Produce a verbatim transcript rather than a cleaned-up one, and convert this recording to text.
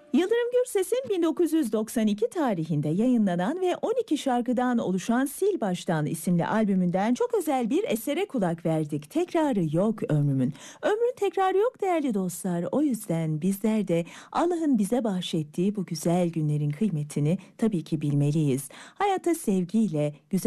Yıldırım Gürses'in bin dokuz yüz doksan iki tarihinde yayınlanan ve on iki şarkıdan oluşan Sil Baştan isimli albümünden çok özel bir esere kulak verdik. Tekrarı yok ömrümün. Ömrün tekrarı yok değerli dostlar. O yüzden bizler de Allah'ın bize bahşettiği bu güzel günlerin kıymetini tabii ki bilmeliyiz. Hayata sevgiyle, güzel